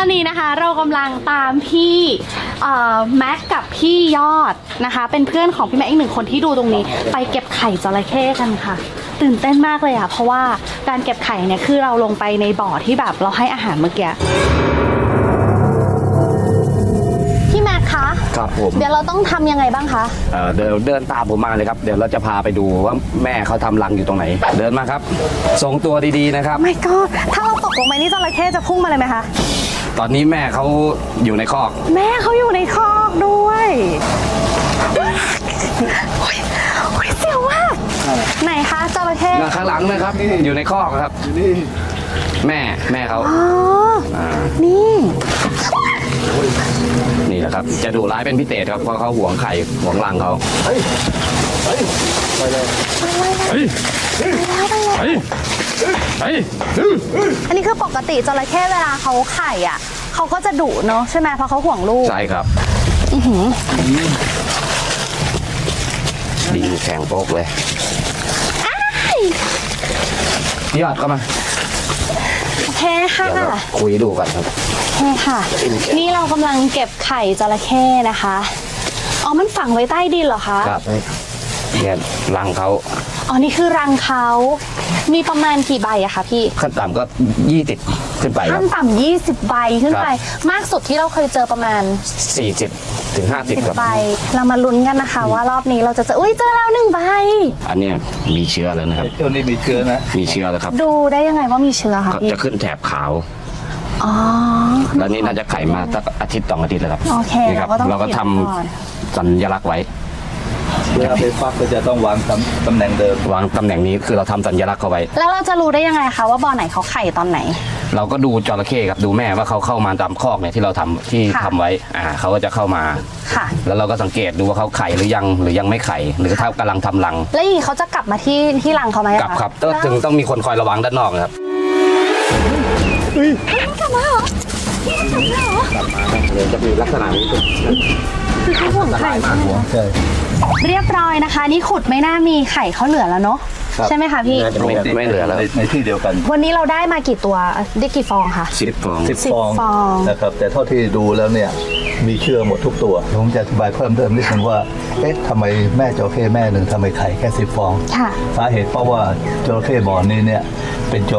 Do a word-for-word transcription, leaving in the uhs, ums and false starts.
อนนี้นะคะเรากำลังตามพี่แม็กกับพี่ยอดนะคะเป็นเพื่อนของพี่แม็กอีกหนึ่งคนที่ดูตรงนี้ไปเก็บไข่จระเข้กันค่ะตื่นเต้นมากเลยอ่ะเพราะว่าการเก็บไข่เนี่ยคือเราลงไปในบ่อที่แบบเราให้อาหารเมื่อกี้พี่แม็กคะครับผมเดี๋ยวเราต้องทำยังไงบ้างคะเอ่อเดินเดินตามผมมาเลยครับเดี๋ยวเราจะพาไปดูว่าแม่เขาทำรังอยู่ตรงไหนเดินมาครับทรงตัวดีๆนะครับไม่ก็ถ้าเราตกลงไปนี่จระเข้จะพุ่งมาเลยไหมคะตอนนี้แม่เขาอยู่ในคอกแม่เขาอยู่ในคอกด้วยโอ้ยโอ้ยเสียวมากไหนคะจระเข้ข้างหลังนะครับอยู่ในคอกครับแม่แม่เขาอ๋อนี่นี่แหละครับจะดุร้ายเป็นพิเศษครับเพราะเขาหวงไข่หวงรังเขาเฮ้ยเฮ้ยไปเลยเฮ้ยเฮ้ยเฮ้ยเฮ้ยอันนี้คือปกติจระเข้เวลาเขาไข่อ่ะเขาก็จะดุเนาะใช่ไหมเพราะเขาห่วงลูกใช่ครับดีแข็งโป๊กเลยพี่ยอดเข้ามาโอเคค่ะคุยดูกันครับโอเคค่ะนี่เรากำลังเก็บไข่จระเข้นะคะอ๋อมันฝังไว้ใต้ดินเหรอคะครับเนี่ยรังเขาอ๋อนี่คือรังเขามีประมาณกี่ใบอะคะพี่ขั้นต่ำก็ยี่สิบขึ้นไปขั้นต่ำยี่สิบใบขึ้นไปมากสุดที่เราเคยเจอประมาณสี่สิบถึงห้าสิบใบเรามาลุ้นกันนะคะว่ารอบนี้เราจะเจออุ้ยเจอแล้วหนึ่งใบอันนี้มีเชื้อแล้วนะครับตัวนี้มีเชื้อนะมีเชื้อแล้วครับดูได้ยังไงว่ามีเชื้อคะพี่จะขึ้นแถบขาวอ๋อแล้วนี่น่าจะไข่มาสักอาทิตย์สองอาทิตย์แล้วครับโอเคเราก็ต้องเราก็ทำสัญลักษณ์ไว้เวลาไปฟักก็จะต้องวางตำแหน่งเดิมวางตำแหน่งนี้คือเราทำสัญลักษณ์เข้าไว้แล้วเราจะรู้ได้ยังไงคะว่าบ่อไหนเขาไข่ตอนไหนเราก็ดูจระเข้ครับดูแม่ว่าเขาเข้ามาตามคอกเนี่ยที่เราทำที่ทำไว้อ่าเขาก็จะเข้ามาค่ะแล้วเราก็สังเกตดูว่าเขาไข่หรือยังหรือยังไม่ไข่หรือถ้ากำลังทำรังแล้วอีกเขาจะกลับมาที่ที่รังเขาไหมกลับครับก็ถึงต้องมีคนคอยระวังด้านนอกครับเฮ้ยกลับมาเหรอพี่กลับมาเหรอกลับมาเลยจะมีลักษณะนี้คือเขาห่วงไข่ใช่ไหมใช่เรียบร้อยนะคะนี่ขุดไม่น่ามีไข่เขาเหลือแล้วเนาะใช่ไหมคะพี่ไม่เหลือแล้วในที่เดียวกันวันนี้เราได้มากี่ตัวได้กี่ฟองคะสิบฟองสิบฟองนะครับแต่เท่าที่ดูแล้วเนี่ยมีเชื้อหมดทุกตัวผมจะอธิบายเพิ่มเติมนิดนึงว่าเอ๊ะทำไมแม่จระเข้แม่หนึ่งทำไมไข่แค่สิบฟองสาเหตุเพราะว่าจระเข้บ่อนี้เนี่ยเป็น